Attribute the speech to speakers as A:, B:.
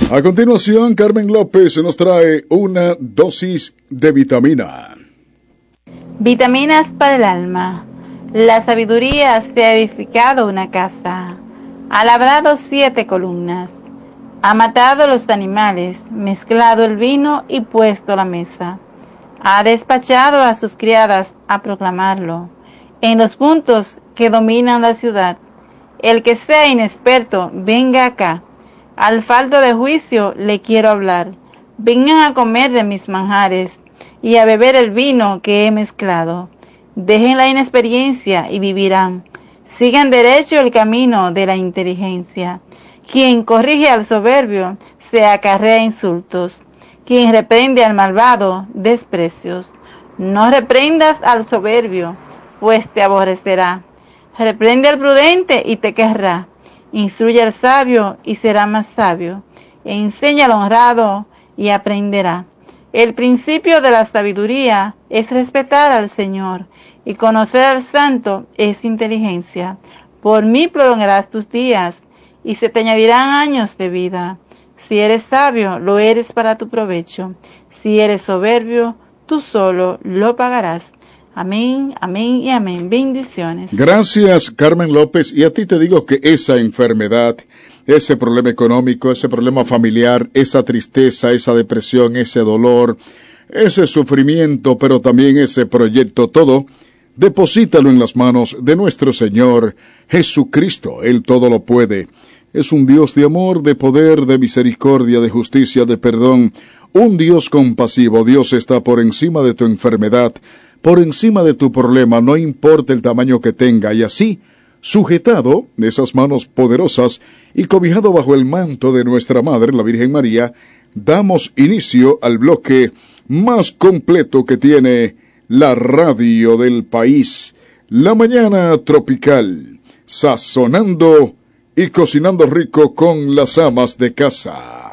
A: A continuación, Carmen López nos trae una dosis de vitamina.
B: Vitaminas para el alma. La sabiduría se ha edificado una casa, ha labrado 7 columnas, ha matado los animales, mezclado el vino y puesto la mesa. Ha despachado a sus criadas a proclamarlo en los puntos que dominan la ciudad. El que sea inexperto, venga acá. Al falto de juicio le quiero hablar. Vengan a comer de mis manjares y a beber el vino que he mezclado. Dejen la inexperiencia y vivirán. Sigan derecho el camino de la inteligencia. Quien corrige al soberbio se acarrea insultos. Quien reprende al malvado, desprecios. No reprendas al soberbio, pues te aborrecerá. Reprende al prudente y te querrá. Instruye al sabio y será más sabio. Enseña al honrado y aprenderá. El principio de la sabiduría es respetar al Señor, y conocer al Santo es inteligencia. Por mí prolongarás tus días, y se te añadirán años de vida. Si eres sabio, lo eres para tu provecho. Si eres soberbio, tú solo lo pagarás. Amén, amén y amén. Bendiciones.
A: Gracias, Carmen López. Y a ti te digo que esa enfermedad, ese problema económico, ese problema familiar, esa tristeza, esa depresión, ese dolor, ese sufrimiento, pero también ese proyecto, todo, deposítalo en las manos de nuestro Señor Jesucristo. Él todo lo puede. Es un Dios de amor, de poder, de misericordia, de justicia, de perdón. Un Dios compasivo. Dios está por encima de tu enfermedad, por encima de tu problema, no importa el tamaño que tenga, y así, sujetado de esas manos poderosas y cobijado bajo el manto de nuestra Madre, la Virgen María, damos inicio al bloque más completo que tiene la radio del país, La Mañana Tropical, sazonando y cocinando rico con las amas de casa.